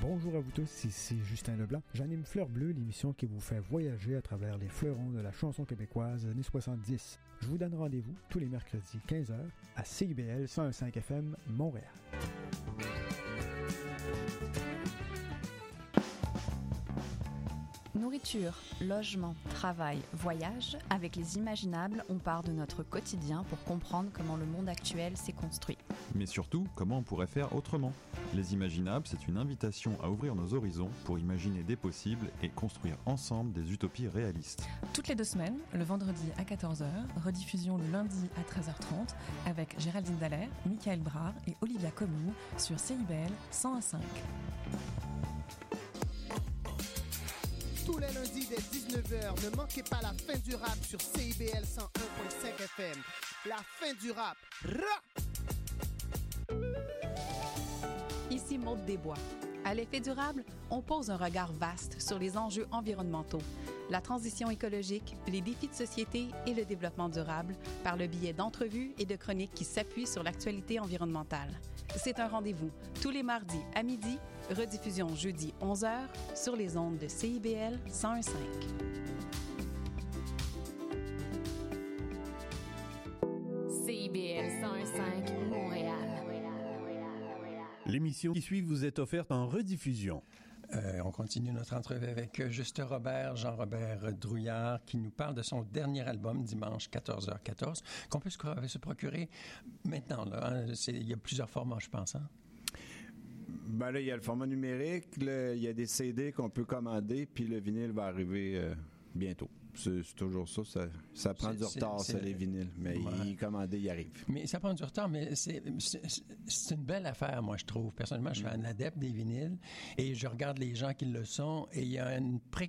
Bonjour à vous tous, ici Justin Leblanc. J'anime Fleur Bleue, l'émission qui vous fait voyager à travers les fleurons de la chanson québécoise années 70. Je vous donne rendez-vous tous les mercredis 15h à CIBL 101.5 FM Montréal. Nourriture, logement, travail, voyage, avec les imaginables, on part de notre quotidien pour comprendre comment le monde actuel s'est construit. Mais surtout, comment on pourrait faire autrement. Les imaginables, c'est une invitation à ouvrir nos horizons pour imaginer des possibles et construire ensemble des utopies réalistes. Toutes les 2 semaines, le vendredi à 14h, rediffusion le lundi à 13h30 avec Géraldine Dallaire, Michael Brard et Olivia Commune sur CIBL 101.5. Tous les lundis dès 19h, ne manquez pas la fin du rap sur CIBL 101.5 FM. La fin du rap. Ici Maude Desbois. À l'effet durable, on pose un regard vaste sur les enjeux environnementaux, la transition écologique, les défis de société et le développement durable par le biais d'entrevues et de chroniques qui s'appuient sur l'actualité environnementale. C'est un rendez-vous tous les mardis à midi, rediffusion jeudi 11h sur les ondes de CIBL 101.5. CIBL 101.5 Montréal. L'émission qui suit vous est offerte en rediffusion. On continue notre entrevue avec Juste Robert, Jean-Robert Drouillard, qui nous parle de son dernier album, dimanche 14h14, qu'on peut se procurer maintenant. Là, hein? Il y a plusieurs formats, je pense. Hein? Ben là, il y a le format numérique, il y a des CD qu'on peut commander, puis le vinyle va arriver bientôt. C'est toujours ça prend du retard, les vinyles, mais il commandé, il arrive. Mais ça prend du retard, mais c'est une belle affaire, moi, je trouve. Personnellement, je suis un adepte des vinyles et je regarde les gens qui le sont et il y a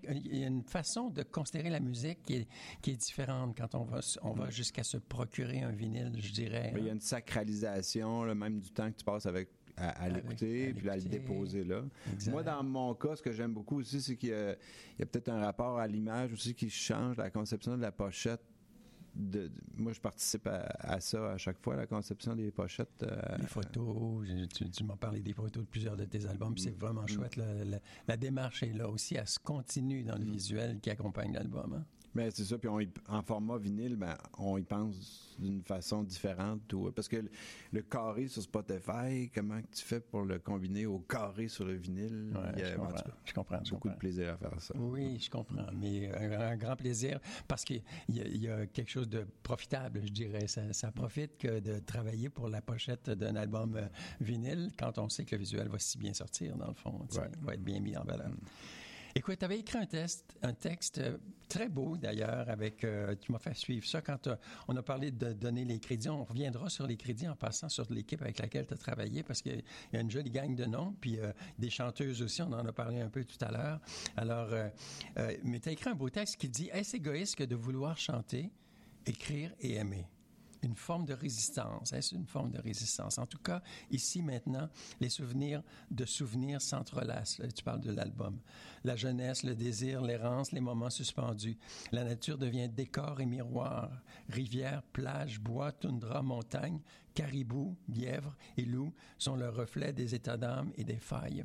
une façon de considérer la musique qui est différente quand on va jusqu'à se procurer un vinyle, je dirais. Il y a une sacralisation, là, même du temps que tu passes à l'écouter, puis à le déposer là. Exact. Moi, dans mon cas, ce que j'aime beaucoup aussi, c'est qu'il y a peut-être un rapport à l'image aussi qui change, la conception de la pochette. Moi, je participe à ça à chaque fois, la conception des pochettes. Les photos, tu m'as parlé des photos de plusieurs de tes albums, puis c'est vraiment chouette. La démarche est là aussi, elle se continue dans le visuel qui accompagne l'album. Hein? Ben, c'est ça, puis en format vinyle, on y pense d'une façon différente. Parce que le carré sur Spotify, comment tu fais pour le combiner au carré sur le vinyle? Ouais, je comprends. Beaucoup de plaisir à faire ça. Oui, je comprends, mais un grand plaisir parce qu'il y a quelque chose de profitable, je dirais. Ça profite que de travailler pour la pochette d'un album vinyle quand on sait que le visuel va si bien sortir, dans le fond. Va être bien mis en valeur. Écoute, tu avais écrit un texte très beau, d'ailleurs, tu m'as fait suivre ça quand on a parlé de donner les crédits. On reviendra sur les crédits en passant sur l'équipe avec laquelle tu as travaillé parce qu'il y a une jolie gang de noms, puis des chanteuses aussi, on en a parlé un peu tout à l'heure. Alors, mais tu as écrit un beau texte qui dit « Est-ce égoïste que de vouloir chanter, écrire et aimer ?» Une forme de résistance. Est-ce une forme de résistance? En tout cas, ici, maintenant, les souvenirs s'entrelacent. Là, tu parles de l'album. La jeunesse, le désir, l'errance, les moments suspendus. La nature devient décor et miroir. Rivière, plage, bois, toundra, montagne, caribou, lièvre et loup sont le reflet des états d'âme et des failles.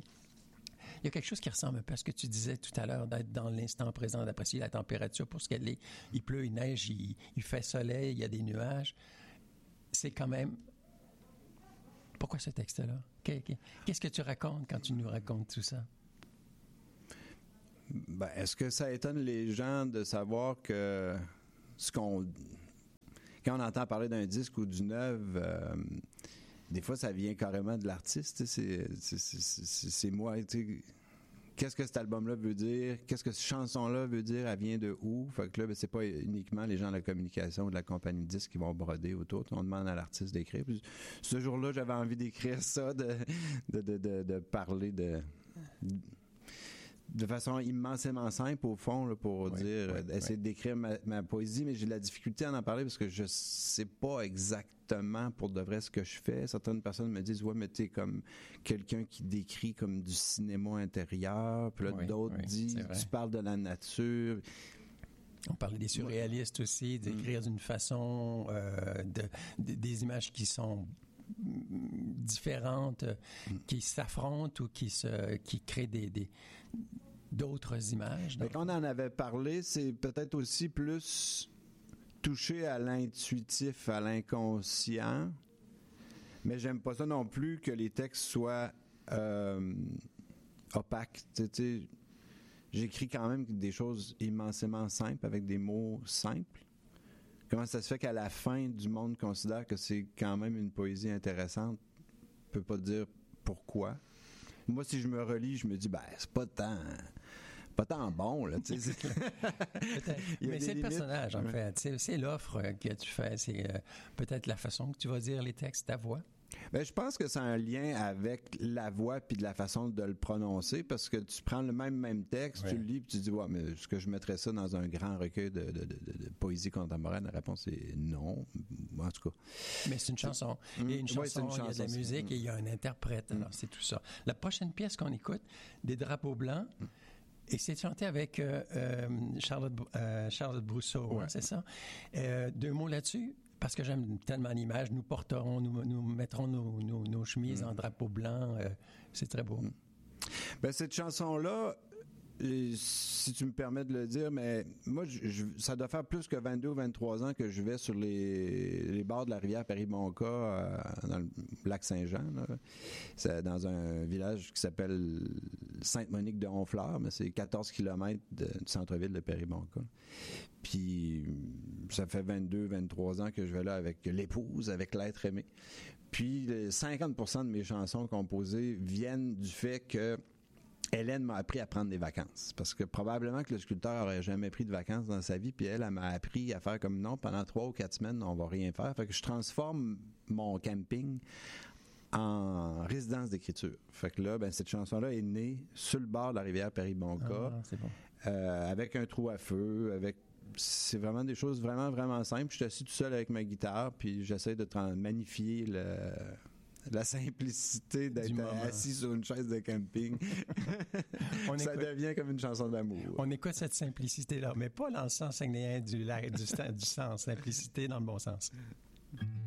Il y a quelque chose qui ressemble un peu à ce que tu disais tout à l'heure, d'être dans l'instant présent, d'apprécier la température pour ce qu'elle est. Il pleut, il neige, il fait soleil, il y a des nuages. C'est quand même... Pourquoi ce texte-là? Qu'est-ce que tu racontes quand tu nous racontes tout ça? Ben, est-ce que ça étonne les gens de savoir que quand on entend parler d'un disque ou d'une œuvre... des fois, ça vient carrément de l'artiste. C'est moi. Qu'est-ce que cet album-là veut dire? Qu'est-ce que cette chanson-là veut dire? Elle vient de où? Fait que là, c'est pas uniquement les gens de la communication ou de la compagnie de disques qui vont broder autour. On demande à l'artiste d'écrire. Puis, ce jour-là, j'avais envie d'écrire ça, de parler de façon immensément simple, au fond, là, pour essayer de décrire ma poésie, mais j'ai de la difficulté à en parler parce que je sais pas exactement pour de vrai ce que je fais. Certaines personnes me disent « Ouais, mais t'es comme quelqu'un qui décrit comme du cinéma intérieur. » Puis là, d'autres disent « Tu parles de la nature. » On parlait des surréalistes aussi, d'écrire d'une façon, des images qui sont différentes qui s'affrontent ou qui créent d'autres images. Mais quand on en avait parlé, c'est peut-être aussi plus touché à l'intuitif, à l'inconscient. Mais j'aime pas ça non plus que les textes soient opaques. J'écris quand même des choses immensément simples, avec des mots simples. Comment ça se fait qu'à la fin du monde considère que c'est quand même une poésie intéressante? Je peux pas dire pourquoi. Moi, si je me relis, je me dis, c'est pas tant bon, là, tu sais. Mais c'est le personnage, en fait. C'est l'offre que tu fais. C'est peut-être la façon que tu vas dire les textes, ta voix. Je pense que c'est un lien avec la voix puis de la façon de le prononcer, parce que tu prends le même texte, tu le lis puis tu dis mais est-ce que je mettrais ça dans un grand recueil de poésie contemporaine? La réponse est non, en tout cas. Mais c'est une chanson. Il y a une chanson, il y a de la musique et il y a un interprète. Alors c'est tout ça. La prochaine pièce qu'on écoute, Des drapeaux blancs. Et c'est chanté avec Charlotte Brousseau, c'est ça? 2 mots là-dessus? Parce que j'aime tellement l'image, nous mettrons nos chemises en drapeau blanc. C'est très beau. Cette chanson-là, si tu me permets de le dire, mais moi, ça doit faire plus que 22 ou 23 ans que je vais sur les bords de la rivière Péribonka, dans le lac Saint-Jean. C'est dans un village qui s'appelle Sainte-Monique de Honfleur, mais c'est 14 km du centre-ville de Péribonka. Puis, ça fait 22, 23 ans que je vais là avec l'épouse, avec l'être aimé. Puis, 50% de mes chansons composées viennent du fait que Hélène m'a appris à prendre des vacances. Parce que probablement que le sculpteur n'aurait jamais pris de vacances dans sa vie, puis elle m'a appris à faire comme non, pendant 3 ou 4 semaines, on va rien faire. Fait que je transforme mon camping en résidence d'écriture. Fait que là, cette chanson-là est née sur le bord de la rivière Péribonka, c'est bon. avec un trou à feu, c'est vraiment des choses vraiment, vraiment simples. Je suis assis tout seul avec ma guitare, puis j'essaie de magnifier la simplicité d'être assis sur une chaise de camping. Ça devient comme une chanson d'amour. On écoute cette simplicité-là, mais pas dans le sens du sens, simplicité dans le bon sens.